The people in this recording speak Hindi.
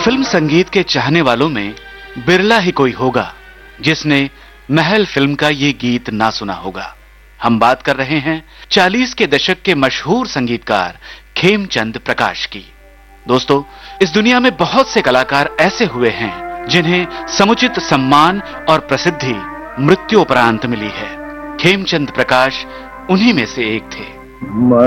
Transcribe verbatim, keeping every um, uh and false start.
फिल्म संगीत के चाहने वालों में बिरला ही कोई होगा जिसने महल फिल्म का ये गीत ना सुना होगा। हम बात कर रहे हैं चालीस के दशक के मशहूर संगीतकार खेमचंद प्रकाश की। दोस्तों, इस दुनिया में बहुत से कलाकार ऐसे हुए हैं जिन्हें समुचित सम्मान और प्रसिद्धि मृत्यु उपरांत मिली है। खेमचंद प्रकाश उन्हीं में से एक थे।